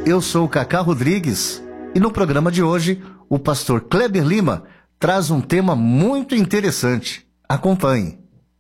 eu sou o Cacá Rodrigues e no programa de hoje o pastor Kleber Lima traz um tema muito interessante. Acompanhe.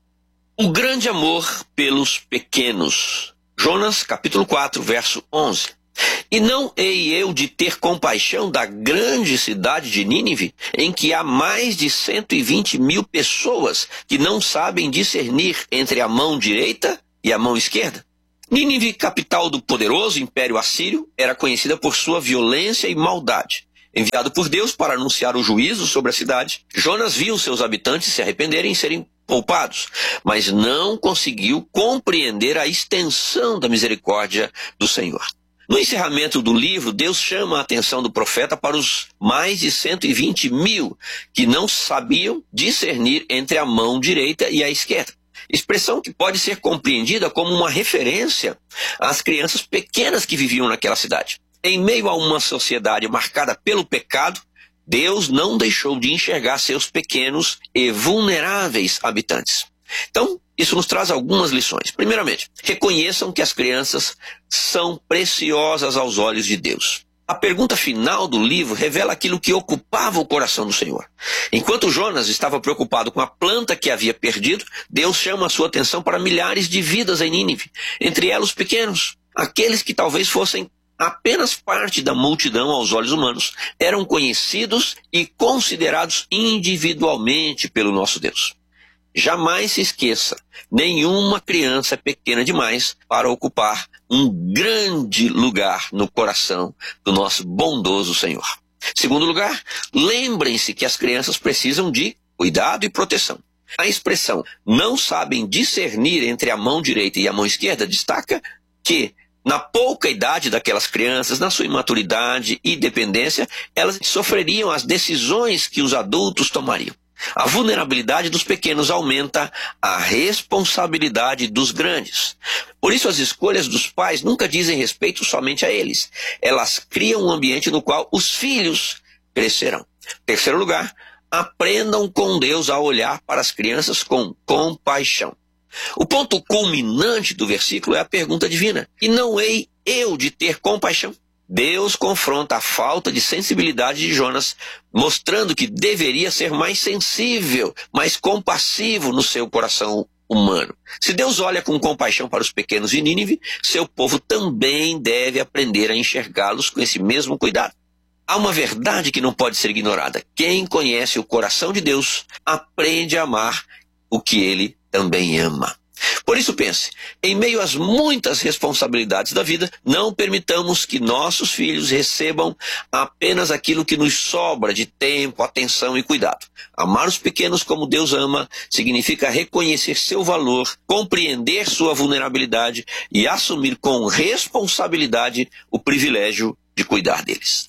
O grande amor pelos pequenos. Jonas, capítulo 4, verso 11. E não hei eu de ter compaixão da grande cidade de Nínive, em que há mais de 120.000 pessoas que não sabem discernir entre a mão direita e a mão esquerda? Nínive, capital do poderoso Império Assírio, era conhecida por sua violência e maldade. Enviado por Deus para anunciar o juízo sobre a cidade, Jonas viu seus habitantes se arrependerem e serem poupados, mas não conseguiu compreender a extensão da misericórdia do Senhor. No encerramento do livro, Deus chama a atenção do profeta para os mais de 120.000 que não sabiam discernir entre a mão direita e a esquerda. Expressão que pode ser compreendida como uma referência às crianças pequenas que viviam naquela cidade. Em meio a uma sociedade marcada pelo pecado, Deus não deixou de enxergar seus pequenos e vulneráveis habitantes. Então, isso nos traz algumas lições. Primeiramente, reconheçam que as crianças são preciosas aos olhos de Deus. A pergunta final do livro revela aquilo que ocupava o coração do Senhor. Enquanto Jonas estava preocupado com a planta que havia perdido, Deus chama a sua atenção para milhares de vidas em Nínive, entre elas os pequenos, aqueles que talvez fossem apenas parte da multidão aos olhos humanos, eram conhecidos e considerados individualmente pelo nosso Deus. Jamais se esqueça, nenhuma criança é pequena demais para ocupar um grande lugar no coração do nosso bondoso Senhor. Segundo lugar, lembrem-se que as crianças precisam de cuidado e proteção. A expressão não sabem discernir entre a mão direita e a mão esquerda destaca que, na pouca idade daquelas crianças, na sua imaturidade e dependência, elas sofreriam as decisões que os adultos tomariam. A vulnerabilidade dos pequenos aumenta a responsabilidade dos grandes. Por isso, as escolhas dos pais nunca dizem respeito somente a eles. Elas criam um ambiente no qual os filhos crescerão. Terceiro lugar, aprendam com Deus a olhar para as crianças com compaixão. O ponto culminante do versículo é a pergunta divina: e não hei eu de ter compaixão? Deus confronta a falta de sensibilidade de Jonas, mostrando que deveria ser mais sensível, mais compassivo no seu coração humano. Se Deus olha com compaixão para os pequenos de Nínive, seu povo também deve aprender a enxergá-los com esse mesmo cuidado. Há uma verdade que não pode ser ignorada: quem conhece o coração de Deus aprende a amar o que ele também ama. Por isso pense, em meio às muitas responsabilidades da vida, não permitamos que nossos filhos recebam apenas aquilo que nos sobra de tempo, atenção e cuidado. Amar os pequenos como Deus ama significa reconhecer seu valor, compreender sua vulnerabilidade e assumir com responsabilidade o privilégio de cuidar deles.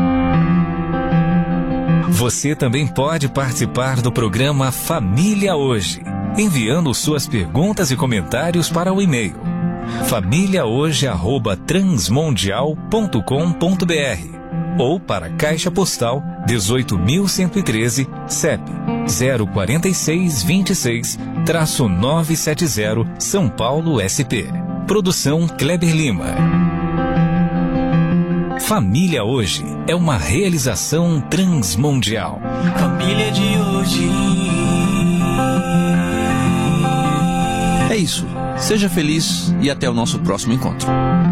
Você também pode participar do programa Família Hoje, enviando suas perguntas e comentários para o e-mail famíliahoje@transmundial.com.br ou para a Caixa Postal 18.113, CEP 04626-970, São Paulo, SP. Produção Kleber Lima. Família Hoje é uma realização transmundial. Família de hoje. É isso. Seja feliz e até o nosso próximo encontro.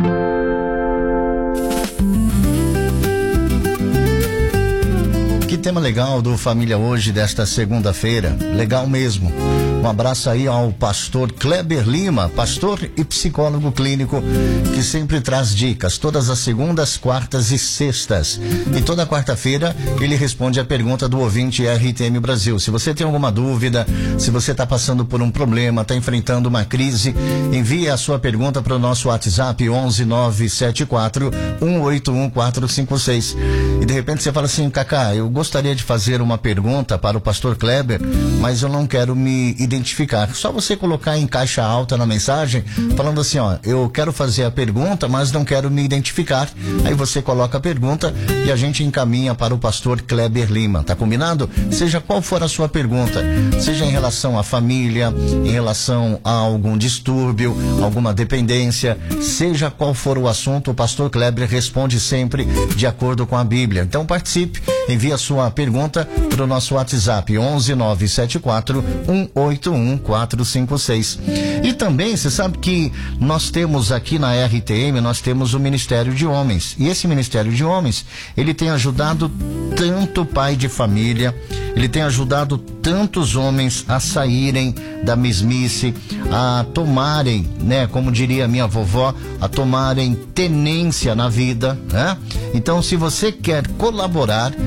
Que tema legal do Família Hoje desta segunda-feira. Legal mesmo. Um abraço aí ao pastor Kleber Lima, pastor e psicólogo clínico, que sempre traz dicas todas as segundas, quartas e sextas. E toda quarta-feira ele responde a pergunta do ouvinte RTM Brasil. Se você tem alguma dúvida, se você está passando por um problema, está enfrentando uma crise, envie a sua pergunta para o nosso WhatsApp 11974-181-456. E de repente você fala assim: Cacá, eu gostaria de fazer uma pergunta para o pastor Kleber, mas eu não quero me identificar. Só você colocar em caixa alta na mensagem, falando assim, ó, eu quero fazer a pergunta, mas não quero me identificar. Aí você coloca a pergunta e a gente encaminha para o pastor Kleber Lima, tá combinado? Seja qual for a sua pergunta, seja em relação à família, em relação a algum distúrbio, alguma dependência, seja qual for o assunto, o pastor Kleber responde sempre de acordo com a Bíblia. Então participe, envie a sua pergunta para o nosso WhatsApp 11974 181 456. E também você sabe que nós temos aqui na RTM, nós temos o Ministério de Homens, e esse Ministério de Homens, ele tem ajudado tanto pai de família, ele tem ajudado tantos homens a saírem da mesmice, a tomarem, né, como diria minha vovó, a tomarem tenência na vida, né? Então, se você quer colaborar,